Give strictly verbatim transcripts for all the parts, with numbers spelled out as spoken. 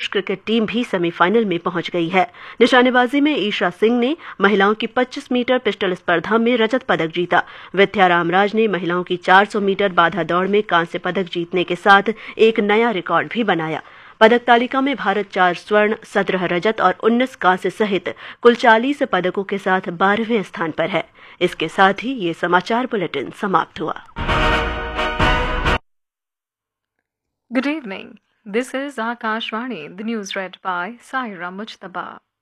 Cricket team भी semifinal में पहुंच गई है। निशानेबाजी में ईशा सिंह ने महिलाओं की पच्चीस मीटर पिस्टल स्पर्धा में रजत पदक जीता। विद्या रामराज ने महिलाओं की चार सौ मीटर बाधा दौड़ में कांस्य पदक जीतने के साथ एक नया रिकॉर्ड भी बनाया। पदक तालिका में भारत चार स्वर्ण, सत्रह रजत और उन्नीस कांस्य सहित कुल चालीस पदकों के साथ बारहवें स्थान पर है। इसके साथ ही ये समाचार बुलेटिन समाप्त हुआ। Good evening. This is Akashvani, the news read by Saira Mujtaba.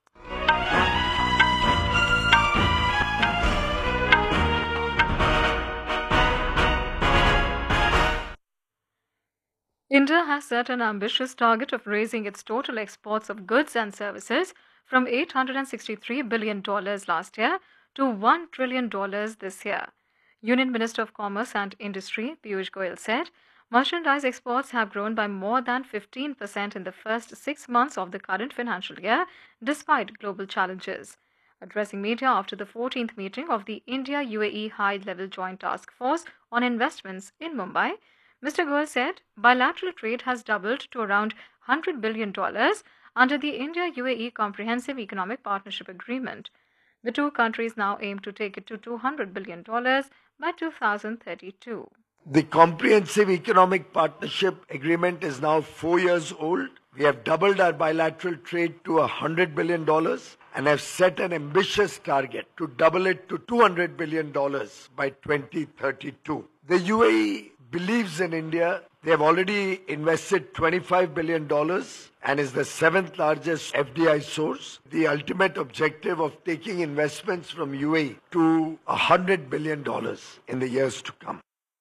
India has set an ambitious target of raising its total exports of goods and services from eight hundred sixty-three billion dollars last year to one trillion dollars this year. Union Minister of Commerce and Industry, Piyush Goyal, said merchandise exports have grown by more than fifteen percent in the first six months of the current financial year, despite global challenges. Addressing media after the fourteenth meeting of the India-U A E High-Level Joint Task Force on Investments in Mumbai, Mister Goyal said bilateral trade has doubled to around one hundred billion dollars under the India-U A E Comprehensive Economic Partnership Agreement. The two countries now aim to take it to two hundred billion dollars by two thousand thirty-two. The Comprehensive Economic Partnership Agreement is now four years old. We have doubled our bilateral trade to one hundred billion dollars and have set an ambitious target to double it to two hundred billion dollars by twenty thirty-two. The U A E believes in India. They have already invested twenty-five billion dollars and is the seventh largest F D I source. The ultimate objective of taking investments from U A E to one hundred billion dollars in the years to come.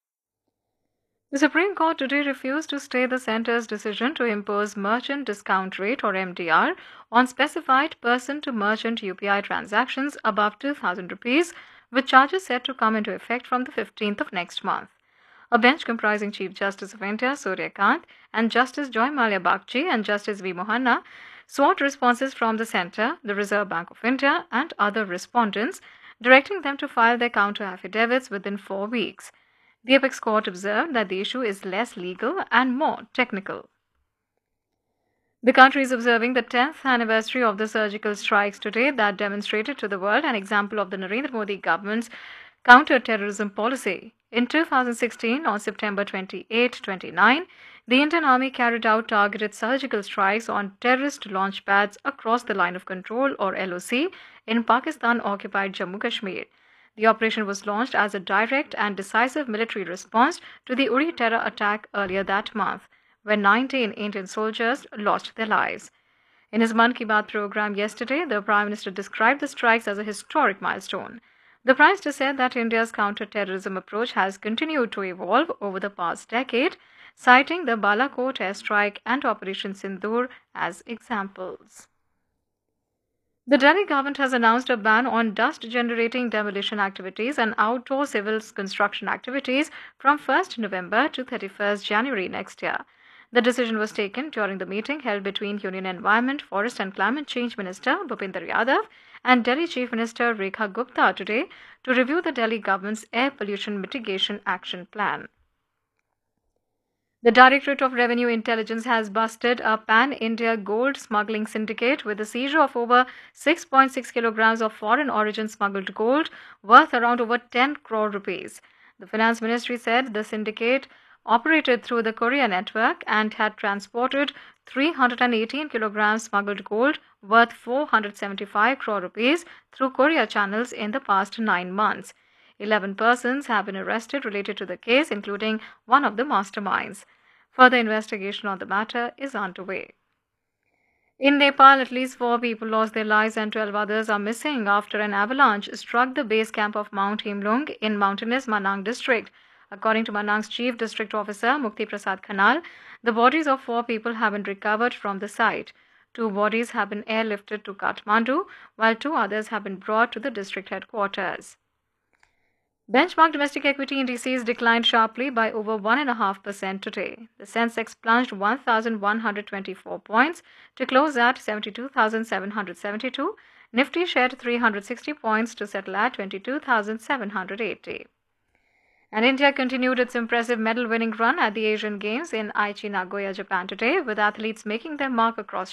The Supreme Court today refused to stay the centre's decision to impose merchant discount rate or M D R on specified person-to-merchant U P I transactions above two thousand rupees, with charges set to come into effect from the fifteenth of next month. A bench comprising Chief Justice of India Surya Kant and Justice Joy Malia Bagchi and Justice V. Mohanna sought responses from the centre, the Reserve Bank of India and other respondents, directing them to file their counter-affidavits within four weeks. The Apex Court observed that the issue is less legal and more technical. The country is observing the tenth anniversary of the surgical strikes today that demonstrated to the world an example of the Narendra Modi government's counter-terrorism policy. In two thousand sixteen, on September twenty-eighth to twenty-ninth, the Indian Army carried out targeted surgical strikes on terrorist launch pads across the Line of Control or L O C in Pakistan-occupied Jammu Kashmir. The operation was launched as a direct and decisive military response to the Uri terror attack earlier that month, when nineteen Indian soldiers lost their lives. In his Mann Ki Baat program yesterday, the Prime Minister described the strikes as a historic milestone. The Prime Minister said that India's counter-terrorism approach has continued to evolve over the past decade, citing the Balakot airstrike and Operation Sindoor as examples. The Delhi government has announced a ban on dust-generating demolition activities and outdoor civil construction activities from first November to thirty-first January next year. The decision was taken during the meeting held between Union Environment, Forest and Climate Change Minister Bhupinder Yadav and Delhi Chief Minister Rekha Gupta today to review the Delhi government's air pollution mitigation action plan. The Directorate of Revenue Intelligence has busted a pan-India gold smuggling syndicate with the seizure of over six point six kilograms of foreign origin smuggled gold worth around over ten crore rupees. The Finance Ministry said the syndicate operated through the courier network and had transported three hundred eighteen kilograms smuggled gold worth four hundred seventy-five crore rupees through courier channels in the past nine months. Eleven persons have been arrested related to the case, including one of the masterminds. Further investigation on the matter is underway. In Nepal, at least four people lost their lives and twelve others are missing after an avalanche struck the base camp of Mount Himlung in mountainous Manang district. According to Manang's Chief District Officer, Mukti Prasad Khanal, the bodies of four people have been recovered from the site. Two bodies have been airlifted to Kathmandu, while two others have been brought to the district headquarters. Benchmark domestic equity indices declined sharply by over one point five percent today. The Sensex plunged one thousand one hundred twenty-four points to close at seventy-two thousand seven hundred seventy-two. Nifty shed three hundred sixty points to settle at twenty-two thousand seven hundred eighty. And India continued its impressive medal-winning run at the Asian Games in Aichi, Nagoya, Japan today, with athletes making their mark across